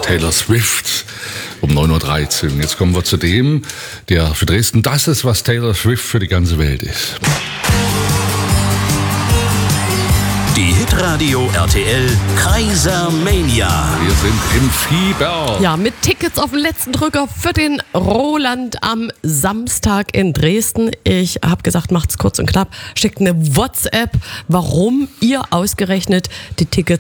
Taylor Swift um 9.13 Uhr. Jetzt kommen wir zu dem, der für Dresden das ist, was Taylor Swift für die ganze Welt ist. Die Hitradio RTL Kaisermania. Wir sind im Fieber. Ja, mit Tickets auf den letzten Drücker für den Roland am Samstag in Dresden. Ich habe gesagt, macht's kurz und knapp. Schickt eine WhatsApp, warum ihr ausgerechnet die Tickets